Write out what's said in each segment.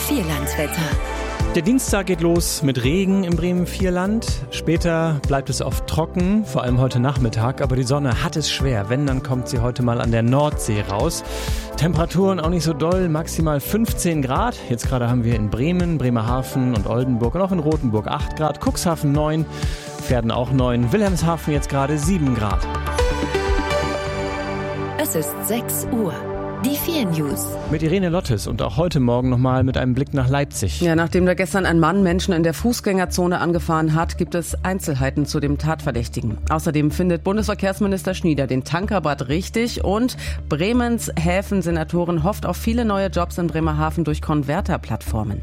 Vierlandwetter. Der Dienstag geht los mit Regen im Bremen-Vierland. Später bleibt es oft trocken, vor allem heute Nachmittag. Aber die Sonne hat es schwer. Wenn, dann kommt sie heute mal an der Nordsee raus. Temperaturen auch nicht so doll, maximal 15 Grad. Jetzt gerade haben wir in Bremen, Bremerhaven und Oldenburg und auch in Rothenburg 8 Grad. Cuxhaven 9, Verden auch 9, Wilhelmshaven jetzt gerade 7 Grad. Es ist 6 Uhr. Die 4 News. Mit Irene Lottes und auch heute Morgen nochmal mit einem Blick nach Leipzig. Ja, nachdem da gestern ein Mann Menschen in der Fußgängerzone angefahren hat, gibt es Einzelheiten zu dem Tatverdächtigen. Außerdem findet Bundesverkehrsminister Schnieder den Tankrabatt richtig und Bremens Häfen-Senatorin hofft auf viele neue Jobs in Bremerhaven durch Konverterplattformen.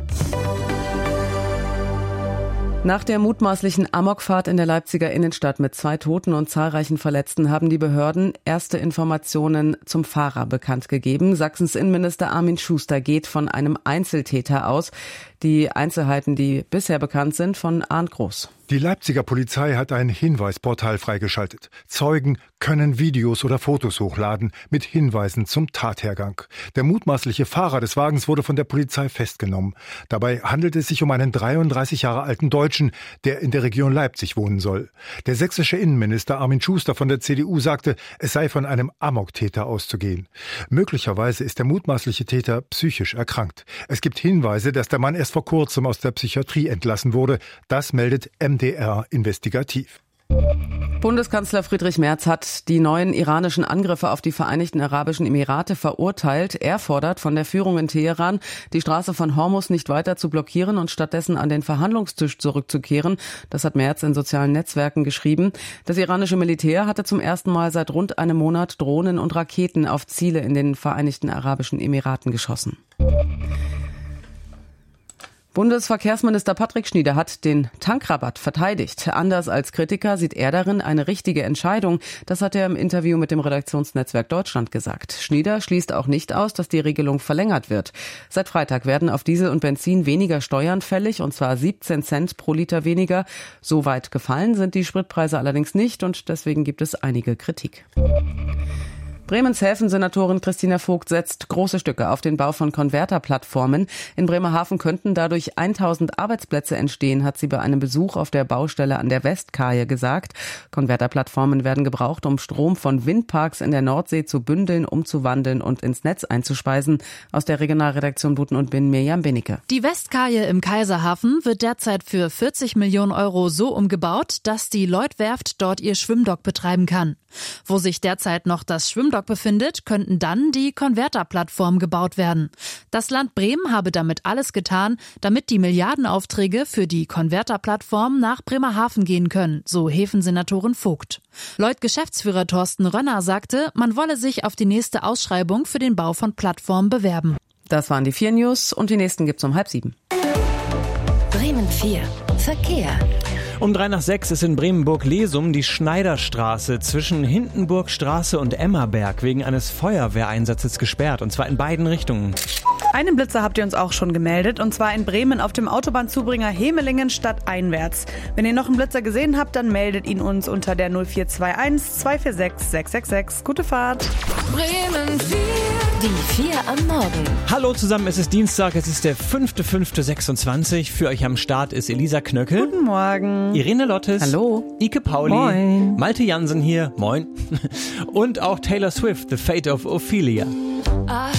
Nach der mutmaßlichen Amokfahrt in der Leipziger Innenstadt mit 2 Toten und zahlreichen Verletzten haben die Behörden erste Informationen zum Fahrer bekannt gegeben. Sachsens Innenminister Armin Schuster geht von einem Einzeltäter aus. Die Einzelheiten, die bisher bekannt sind, von Arndt Groß. Die Leipziger Polizei hat ein Hinweisportal freigeschaltet. Zeugen können Videos oder Fotos hochladen mit Hinweisen zum Tathergang. Der mutmaßliche Fahrer des Wagens wurde von der Polizei festgenommen. Dabei handelt es sich um einen 33 Jahre alten Deutschen, der in der Region Leipzig wohnen soll. Der sächsische Innenminister Armin Schuster von der CDU sagte, es sei von einem Amoktäter auszugehen. Möglicherweise ist der mutmaßliche Täter psychisch erkrankt. Es gibt Hinweise, dass der Mann erst vor kurzem aus der Psychiatrie entlassen wurde. Das meldet MDR investigativ. Bundeskanzler Friedrich Merz hat die neuen iranischen Angriffe auf die Vereinigten Arabischen Emirate verurteilt. Er fordert von der Führung in Teheran, die Straße von Hormuz nicht weiter zu blockieren und stattdessen an den Verhandlungstisch zurückzukehren. Das hat Merz in sozialen Netzwerken geschrieben. Das iranische Militär hatte zum ersten Mal seit rund einem Monat Drohnen und Raketen auf Ziele in den Vereinigten Arabischen Emiraten geschossen. Bundesverkehrsminister Patrick Schnieder hat den Tankrabatt verteidigt. Anders als Kritiker sieht er darin eine richtige Entscheidung. Das hat er im Interview mit dem Redaktionsnetzwerk Deutschland gesagt. Schnieder schließt auch nicht aus, dass die Regelung verlängert wird. Seit Freitag werden auf Diesel und Benzin weniger Steuern fällig, und zwar 17 Cent pro Liter weniger. So weit gefallen sind die Spritpreise allerdings nicht und deswegen gibt es einige Kritik. Bremens Häfen-Senatorin Christina Vogt setzt große Stücke auf den Bau von Konverterplattformen. In Bremerhaven könnten dadurch 1000 Arbeitsplätze entstehen, hat sie bei einem Besuch auf der Baustelle an der Westkaje gesagt. Konverterplattformen werden gebraucht, um Strom von Windparks in der Nordsee zu bündeln, umzuwandeln und ins Netz einzuspeisen. Aus der Regionalredaktion Buten und Bin Mirjam Benecke. Die Westkaje im Kaiserhafen wird derzeit für 40 Millionen Euro so umgebaut, dass die Lloyd-Werft dort ihr Schwimmdock betreiben kann. Wo sich derzeit noch das Schwimmdock befindet, könnten dann die Konverterplattformen gebaut werden. Das Land Bremen habe damit alles getan, damit die Milliardenaufträge für die Konverterplattform nach Bremerhaven gehen können, so Häfen-Senatorin Vogt. Lloyd-Geschäftsführer Thorsten Rönner sagte, man wolle sich auf die nächste Ausschreibung für den Bau von Plattformen bewerben. Das waren die 4 News und die nächsten gibt's um 6:30. Bremen 4. Verkehr. Um 6:03 ist in Bremenburg-Lesum die Schneiderstraße zwischen Hindenburgstraße und Emmerberg wegen eines Feuerwehreinsatzes gesperrt, und zwar in beiden Richtungen. Einen Blitzer habt ihr uns auch schon gemeldet, und zwar in Bremen auf dem Autobahnzubringer Hemelingen stadteinwärts. Wenn ihr noch einen Blitzer gesehen habt, dann meldet ihn uns unter der 0421 246 666. Gute Fahrt! Bremen 4. Die 4 am Morgen. Hallo zusammen, es ist Dienstag, es ist der 5.5.26. Für euch am Start ist Elisa Knöckel. Guten Morgen. Irene Lottes. Hallo. Ike Pauli. Moin. Malte Jansen hier. Moin. Und auch Taylor Swift, The Fate of Ophelia.